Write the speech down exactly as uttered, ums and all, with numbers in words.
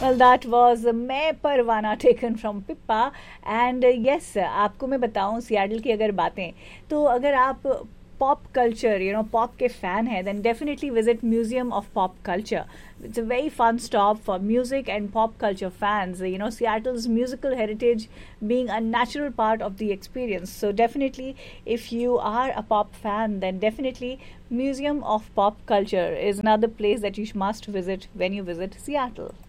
Well, that was मैं परवाना taken from Pippa and uh, yes, आपको मैं बताऊं सियाटल की अगर बातें तो अगर आप pop culture you know pop के फैन हैं then definitely visit museum of pop culture. It's a very fun stop for music and pop culture fans. You know, Seattle's musical heritage being a natural part of the experience. So definitely, if you are a pop fan, then definitely Museum of Pop Culture is another place that you must visit when you visit Seattle.